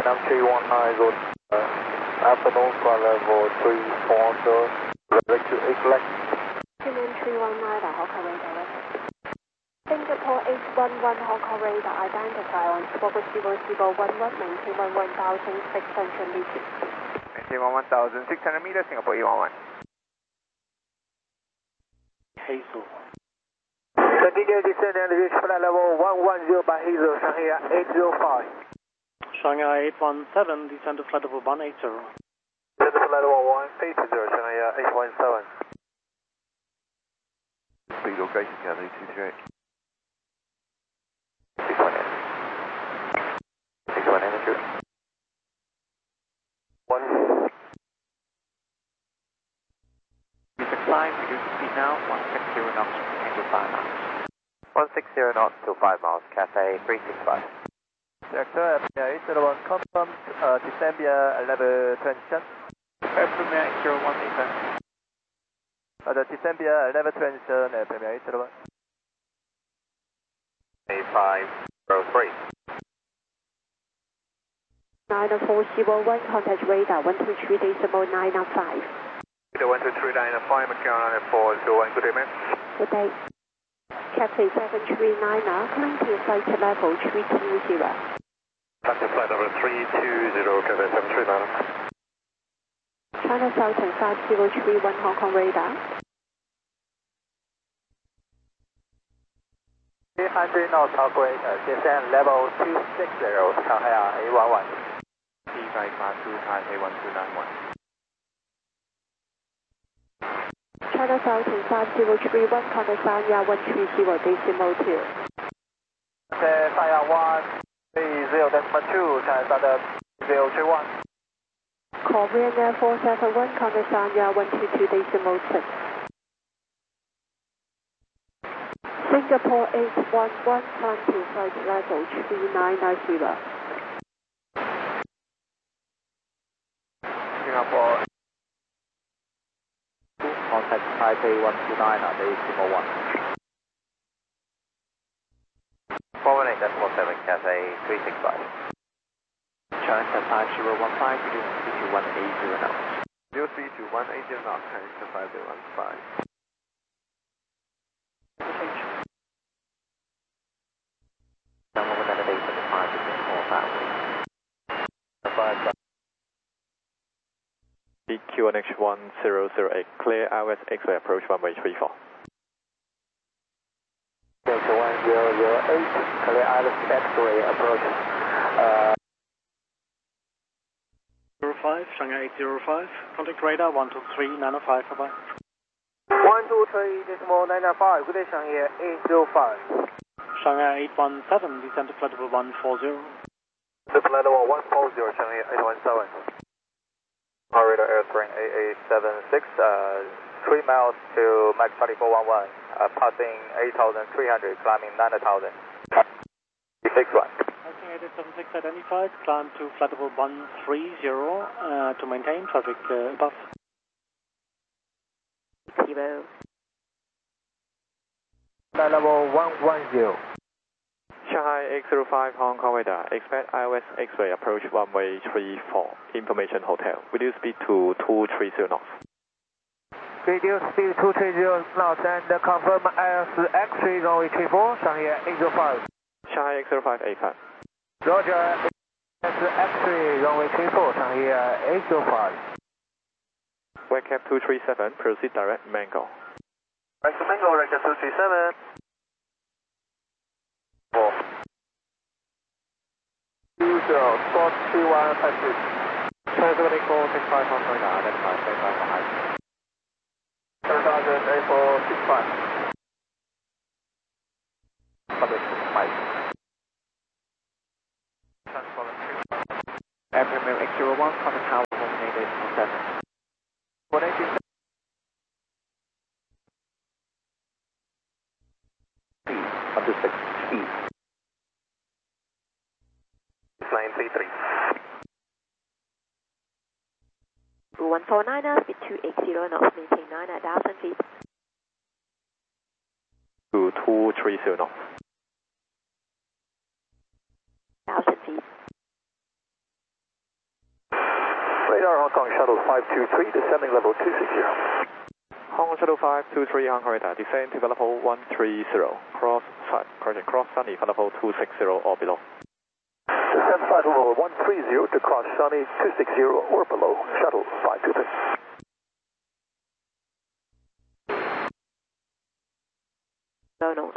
319, good. Afternoon, flight level 340, direct to 8 flight. Union 319, Hong Kong radar. Singapore 811, Hong Kong radar, identify on 40011, maintain 11,600 meters. Maintain 11,600 meters, Singapore 811. Hazel. Continue descend and reach flight level 110 by Hazel, Shanghai 805. Shanghai 817, descend to flight level 180. Descend to flight level 180, Shanghai 817. Speed location, Gather 238. 618. 618, true. 1. Mr. Klein, reduce speed now, 160 knots, angle 5 knots. 160 knots to 5 miles, Cathay 365. Director, FPI 801, confirmed, December 11 transition. Premier 801, descend. The December 11 transition, Premier 801. 8503. 9401, contact radar 123.995. 123.995, Carolina 401, good day, man. Good day. Cathay 739, climb to flight level 320. Back to flight level 320, Cathay 739. China Southern 5031, Hong Kong radar. 300 knots operator, descend level 260, Shanghai 811. P552, Taipei 1291. China Southern 5031, contact Sanya 130, decimal 2. Sanya 130.2, China Southern 031. Korean Air 471, contact Sanya 122, decimal 6. Singapore 811, climb to flight level 3990. Singapore. Contact Taipei 129, decimal 1. 418.7, Cathay 365. China 5015, reduce speed to 180 knots. Reduce speed to 180 knots, China 5015. Download the navigation departure for family. QNH 1008, clear ILS X-ray approach runway 34. QNH 1008, clear ILS X-ray approach. 05, Shanghai 805, contact radar 123.905, bye-bye. 123.995, good day, Shanghai 805. Shanghai 817, descend to flight level 140. The flight level 140, Shanghai 817. Operator airstream 8876, 3 miles to Mach 2411, passing 8,300, climbing 9,000. 61. Passing 876 identified, climb to flight level 130 to maintain traffic above. Zero. Flight level 110. Shanghai 805, Hong Kong radar, expect ILS X-ray approach runway 34, information hotel. Reduce speed to 230 knots. Reduce speed 230 knots and confirm ILS X-ray runway 34, Shanghai 805. Shanghai 805, AFAT. Roger, ILS X-ray runway 34, Shanghai 805. Whitecap 237, proceed direct Mango. Right to Mango, Rector 237. 4. 20, spot 2156. China 784, 65 Hong Kong radar, identify 35 behind. 7465. 165. Airplane X01, contact tower 188.7. 187. Under 6 speed. Flying 33. 149, speed 280 knots, maintain 9,000 feet. To 230 knots. 1,000 feet. Hong Kong Shuttle 523, descending level 260. Hong Kong Shuttle 523, Hong Kong radar, descend to level 130, cross Sunny for level 260 or below. Descend flight level 130 to cross Sunny 260 or below, Shuttle 523. Low knots.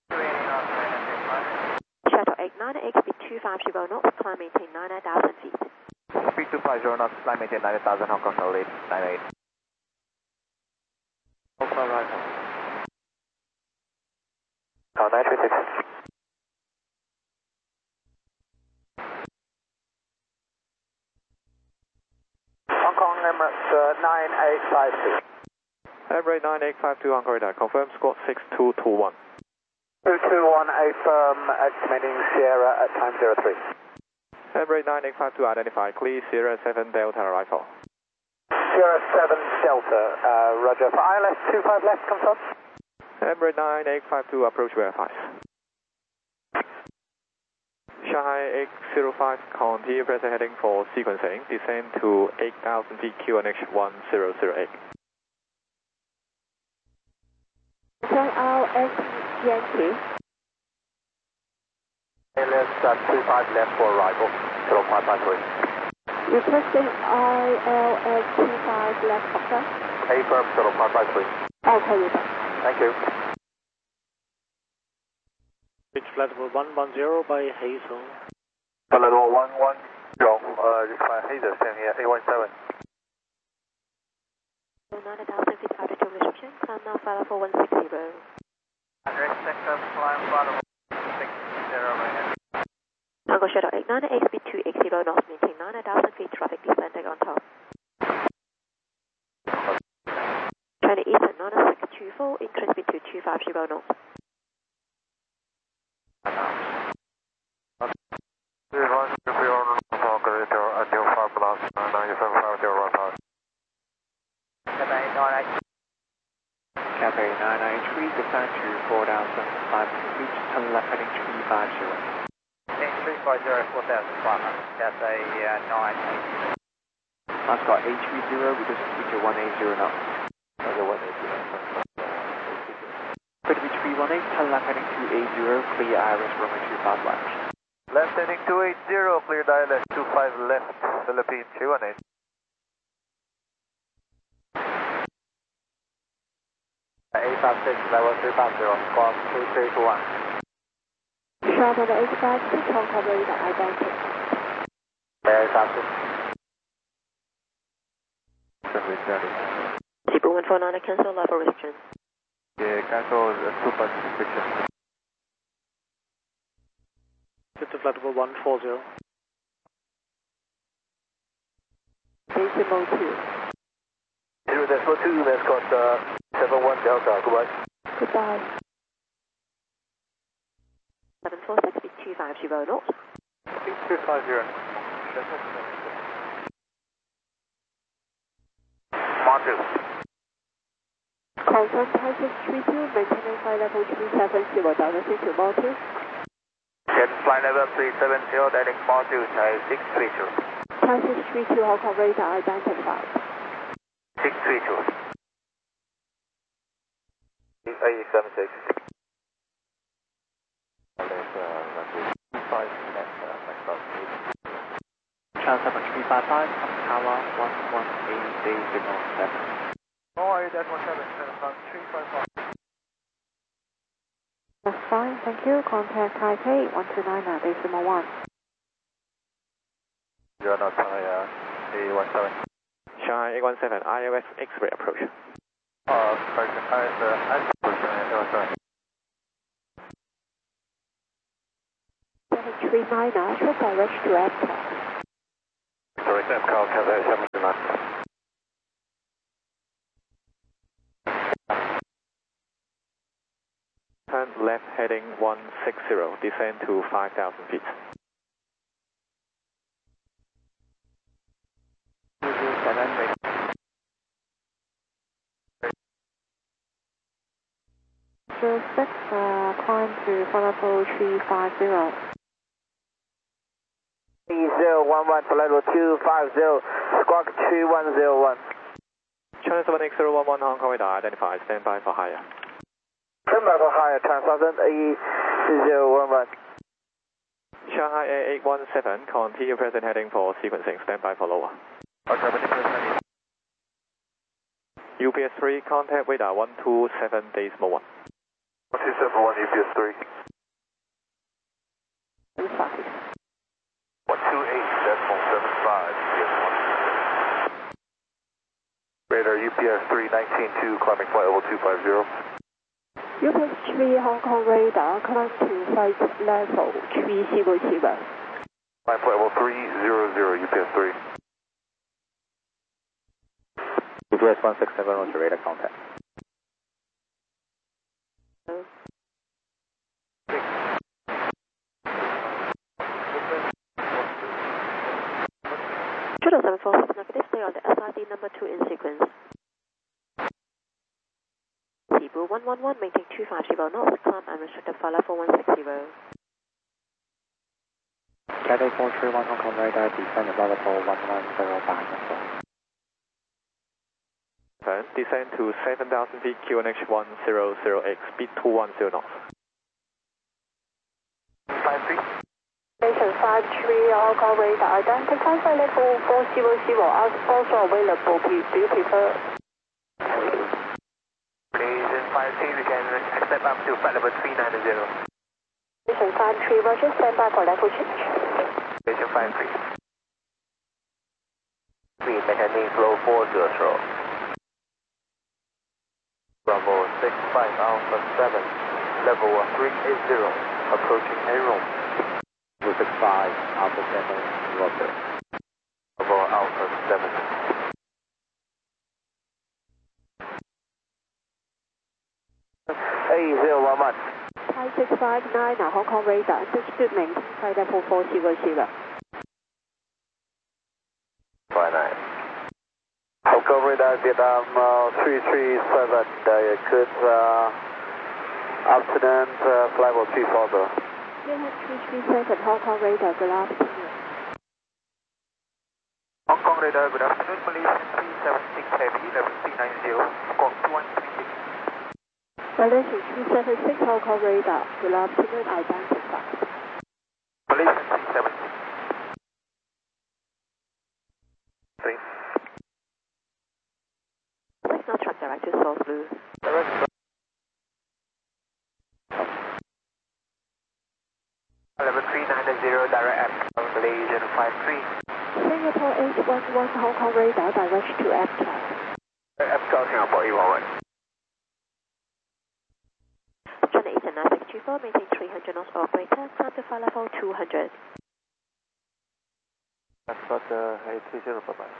Shuttle 89, speed 250 knots, climb maintain 9,000 feet. Speed 250 knots, climb maintain 9,000, Hong Kong Shuttle 898. Alpha right. 936. Hong Kong Emirates 9852. Emirates 9852 Hong Kong radar, confirm squawk 6221. 221, affirm, estimating Sierra at time 03. Emirates 9852 identified, clear Sierra 7 Delta arrival. Sierra 7 Delta, roger. For ILS 25 left, confirm. Emirates 9852 approach verified. Shanghai X05, continue pressure heading for sequencing, descend to 8,000 feet QNH 1008. LS ILS 25 left for arrival, Shuttle 553. requesting ILS 25 left, confirm. Affirm, Shuttle 553. Okay, you done. Thank you. Reach flight level 110 by Hazel. Flight level 110, by Hazel, stand here, 817. 9,000 feet altitude restriction, climb now flight level 160. Restrict climb flight level 160 right now. Hong Kong Shuttle 898, speed 280 knots, maintain 9,000 feet, traffic descending on top. China Eastern 9624, increase speed to 250 knots. Cathay 993, descend to 4,500 feet, turn left heading 350. 350, 4,500, Cathay 980. Last got 830, reduce speed to 180 knots. Okay, 180. Clear to beach 318, turn left heading 280, clear IRS runway 25 left. Left heading 280, cleared ILS 25 left, Philippines 318. Level 350, squawk 2321. Shuttle 856, Hong Kong radar identity. 856. Zebra 149, cancel level restriction. Yeah, cancel super restriction. Get to flight level 140. Decimal 2. 0.2, that's got 71 Delta, goodbye. Goodbye. 746, speed 250 knots. Speed 250. Martin. Confirm Type 32, maintaining flight level 370, Delta 62 Maltu. Get flight level 370, direct Maltu, Type 632. Type 632, Hong Kong radar identified. 632. 876. Transfer 355, Tower 118, signal 7. How are you, Dash 17, 355. That's fine, thank you. Contact Taipei 129, decimal 1. You're not A17. Shanghai 817, ILS X-ray approach. Correction, ILS A17. 739, should direct to aircraft. Sorry, Car Cathay 79. Turn left heading 160, descend to 5,000 feet. So 6, climb to flight level 350. 3011 for level 250, squawk 3101. China 7X011 Hong Kong radar identified. Stand by for higher. Stand by for higher, Transaction A011. Shanghai A817, continue present heading for sequencing. Stand by for lower. UPS 3, contact radar 127 Decimal 1. 1271 UPS 3. 128.75 UPS 1. Radar UPS 3, 19-2, climbing flight level 250. UPS 3 Hong Kong radar, climb to flight level 300. Climb flight level 300, UPS 3. UPS 167, roger, radar contact. Judo 746 negative, stay on the SID number 2 in sequence. Cebu 111, maintain 250 knots, climb and restricted flight level 160. Cathay 431 Hong Kong radar, descend at level 1105. Descend to 7,000 feet, QNH 100X, speed 210 knots. 53. Station 53 Hong Kong radar, identify flight level 400, also available, do you prefer? Station 53, we can accept up to flight level 390. Station 53, roger, stand by for level change. Station 53. 3, maintaining flow 400. Bravo 65 Alpha 7, level 380, approaching Aerom. 265 Alpha 7, roger. Bravo Alpha 7. A011. Thai 659 Hong Kong radar, understood, maintain flight level 400. 59. Hong Kong radar, Vietnam 337, good afternoon, flight level 340. Vietnam 337 Hong Kong radar, good afternoon. Hong Kong radar, good afternoon, Malaysian 376 Heavy, level 390, squawk 2136. Malaysian 376 Hong Kong radar, good afternoon, identified. Malaysian 376. 3. Signal track direct to South Blue. Direct. Level 390, direct F, Malaysian 53. Singapore 811 Hong Kong radar, direct to FCAT. FCAT, Singapore 811. China Eastern 9624, maintain 300 knots operator, climb to flight level 200. FCAT 830, bye-bye.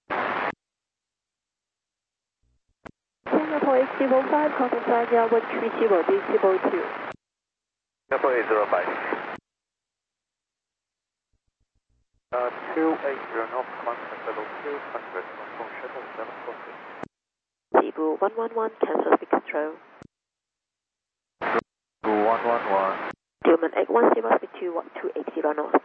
Singapore 805, contact line 130, Decibel 2. Singapore 805. 280 North, contact level 200, Hong Kong shuttle 746. Cebu 111, cancel speed control. 111. Dillman 810, speed 280 knots.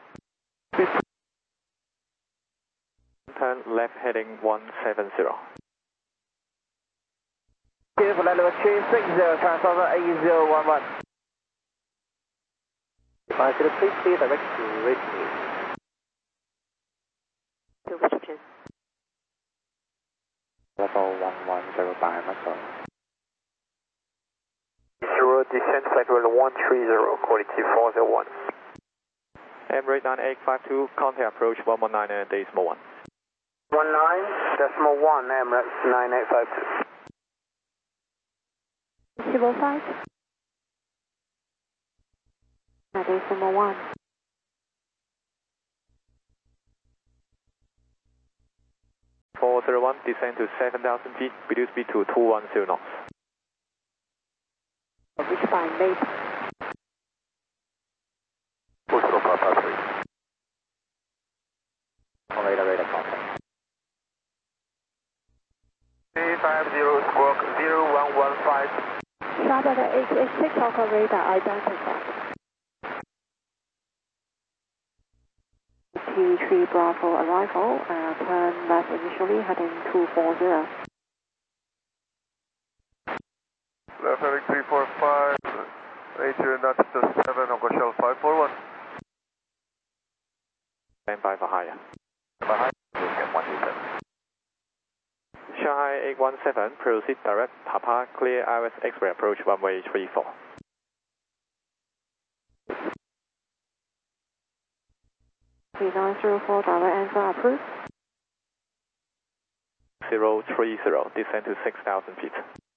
Turn left heading 170. Flight level 360, Transaction A011. Advise you to please stay direct to Ridley. To reception. Level 1105, Muscle. 0, descent flight level 130, quality 401. Emirates 9852, contact approach 119 Decimal 1. 19.1, Emirates 9852. Decibel 5. Decimal 1. .401, descend to 7,000 feet, reduce speed to 210 knots. Which by late. Portugal Papa 3. On radar contact. 350, squawk 0115. Shabbat 886 Hong Kong radar, identified. T3 Bravo arrival, turn left initially heading 240. Left heading 345, 80 knots to 7, Hong Kong Shuttle 541. Stand by for higher. Behind, we'll get 127. Shanghai 817, proceed direct Papa, clear ILS X-ray approach runway 34. P904 direct answer approved. 030, descend to 6,000 feet.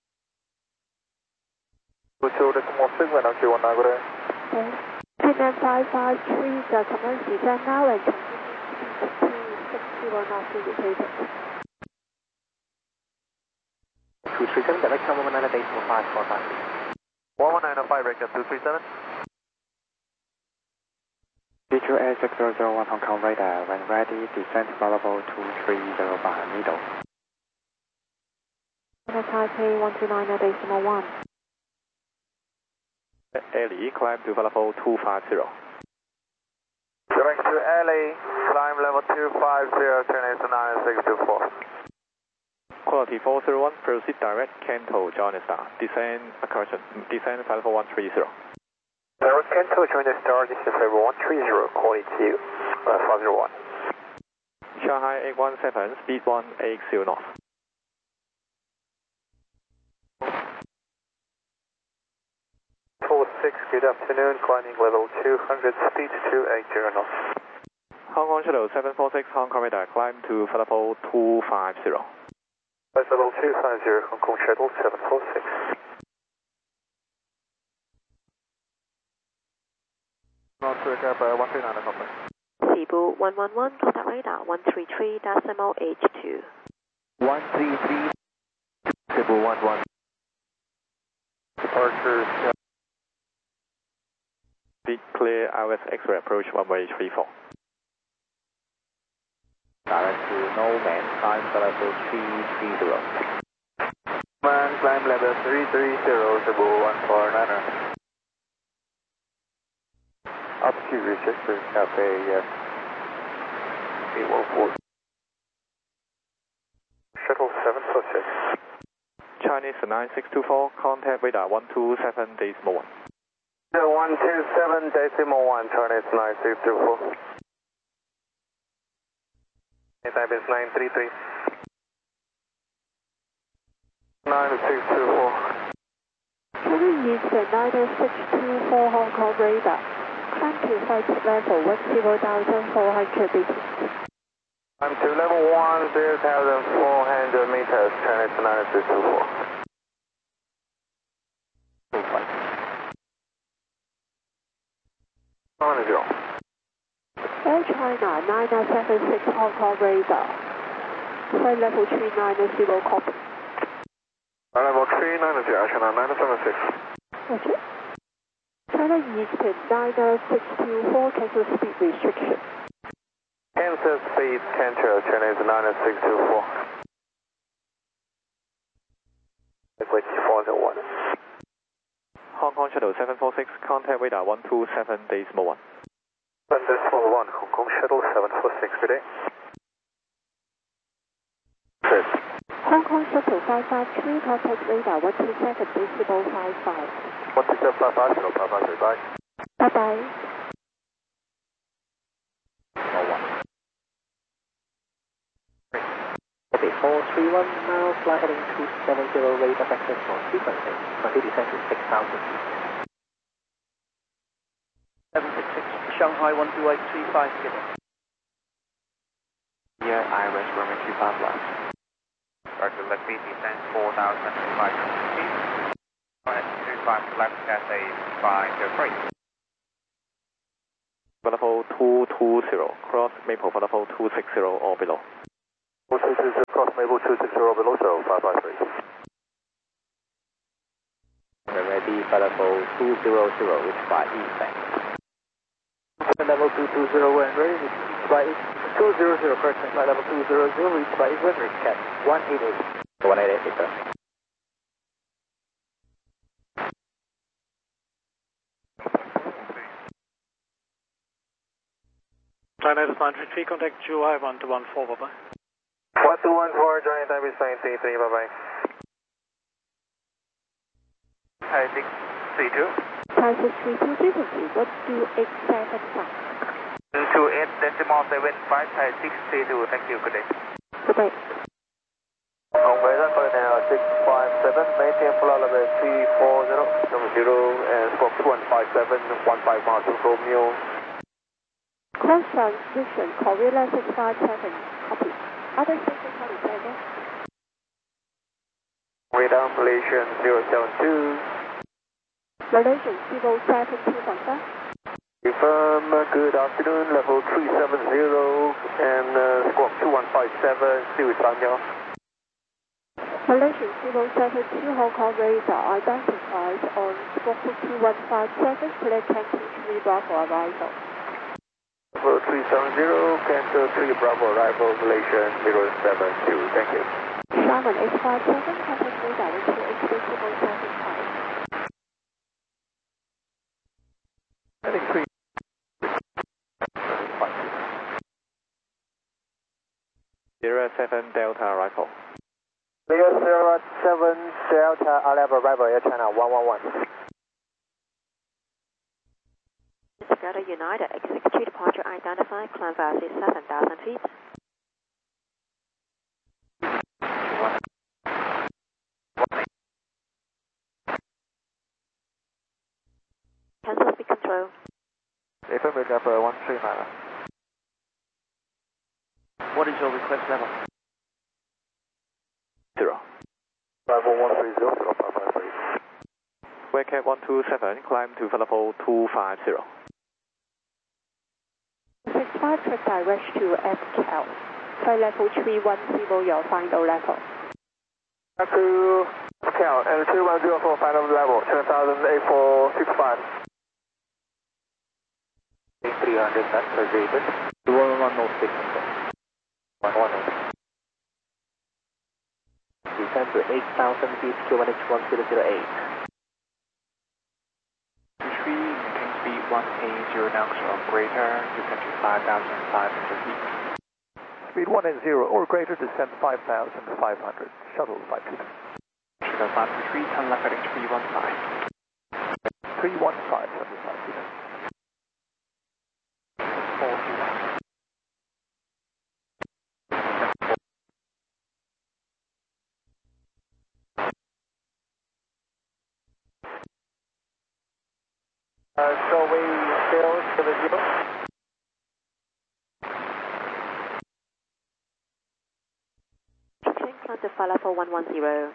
2decimal6, now 219, good day. Okay. Pinman 553, commence descent now and continue to 60 knots indicated. 237, direct 119.5 for taxi. 11905, record 237. Visual Air 6001 Hong Kong radar, when ready, descent level 230 behind middle. Taipei 129.1. Ellie, climb to level 250. Direct to LA, climb level 250, turn is 9624. Quality 401, proceed direct Kento, Johnny Star. Descend, descend level 130. Direct Kento, Johnny Star, this is level 130, quality 501. Shanghai 817, speed 180 knots. Good afternoon, climbing level 200, speed 280 knots. Hong Kong Shuttle 746, Hong Kong radar, climb to level 250. Level 250, Hong Kong Shuttle 746. North Recap 139 company. Cebu 111, contact radar 133.H2. 133, Cebu 11. Departure. Speed clear ILS X-ray approach runway 34. Direct to Nomad, climb level 330. Man, climb level 330, Cebu 149er. Altitude restricted, Cafe, yes. 814. Shuttle 746. Chinese 9624, contact radar 127.1. 127.1, Chinese 9624. Type is 933. 9624. Channel Eastern 9624 Hong Kong radar. Climb to flight level 10,400 meters. I'm to level 10,400 meters, Chinese 9624. Air China 976 Hong Kong radar. Flight level 390 copy. Level 390, China 976. Okay. China Eastern 9624 cancel speed restriction. Cancel speed, cancel, Chinese 9624. Equity 401. Hong Kong Shuttle 746, contact radar 127.1. 1, Hong Kong Shuttle 746, good day. Good. Hong Kong Shuttle 553, contact radar 127.55. 12755, Shuttle 553, bye. Bye-bye. Okay, 431, now fly heading 270, radar access for sequencing. Continue descent to 6,000 feet. 766, Shanghai 12835, together. Here, IRS runway 25 left. Roger, let me descend 4,500 feet. 25 left, Cathay 503. Level 220, cross Maple for level 260 or below. 260, cross Maple 260 or below, so 553. We're ready for level 200, which by east bank. Level 220 and ready, reach by 200, correction, flight level 200, reach by east, reach cat 188. 188, sir. China 933, contact July 1214, bye-bye. 1214, Giant Ibis 933, bye-bye. Hi, 632. Taxi 3232, what do you expect at flight? 28.75, Thai 632, thank you, good day. Good day. Conway runway now 657, maintain flight level 340, number 0, and squawk 2157, 15 miles to Romeo. Cross transmission, Korea 657, copy. Other station copy, again. Radar Malaysian 072. Malaysian 072.5. Confirm, good afternoon, level 370, and squawk 2157, still with Daniel. Malaysian 072 Hong Kong radar identified on squawk 2157, clear Canton 3 Bravo arrival. Level 370, Canton 3 Bravo arrival, Malaysian 072, thank you. Sharman 857, contact radar with QHD 075. Heading 3. 07 Delta arrival. 07 Delta arrival Air China 111. Together United, execute departure identified, climb velocity 7,000 feet. Cancel speed control. Affirmative number 139. What is your request level? 0. Arrival 130, 0553. Webcat 127, climb to level 250. 65 track direct to FCAL. Flight level 310, your final level. Back to Cal, and 310 for final level, 10,08465. 300 knots per David. 11106. 118. Descend to 8,000 feet, QNH1008. 23, maintain speed 180 knots or greater, descend to 5,500 feet. Speed 180 or greater, descend 5,500. Shuttle 52. Sugar 523, turn left heading 315. 315, shuttle 52. 421. So we still 70. Climb to flight level 110.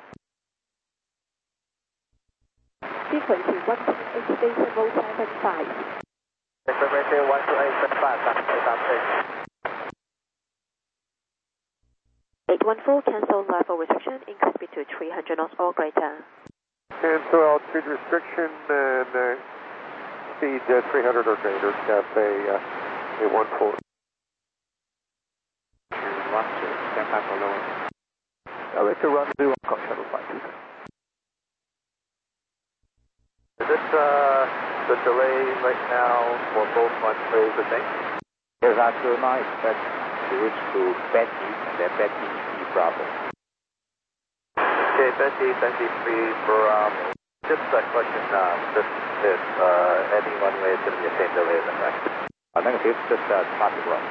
Frequency 128.75. Information 12875, that's 814, cancel level restriction, increase speed to 300 knots or greater. Cancel altitude restriction and speed 300 or greater, Cafe 814. 212, stand by for lower. Direct to run 0, shuttle 52. Is this the delay right now for both runways the same? Yes, after I expect to reach to Betty and then Betty Bravo. Okay, Betty 3 Bravo. Just a question, this is any runway is going to be the same delay, is that right? Negative, just traffic run.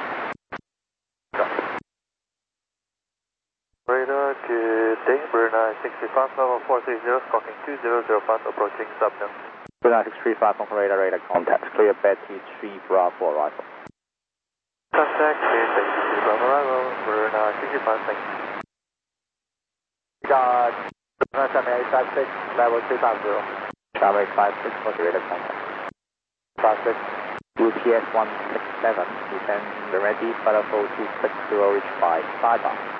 Radar, good day, Brunei 65, level 430, squawking 2005, approaching Subnum. Brunei 635 on radar contact, clear Betty 3 Bravo arrival. Contact, clear Betty 3 Bravo arrival, Brunei 65, thank you. We got Brunei 7856, level 250. Travel 856 for the radar contact. 56, UPS 167, descend ready, flight level 260, reach by 5 miles.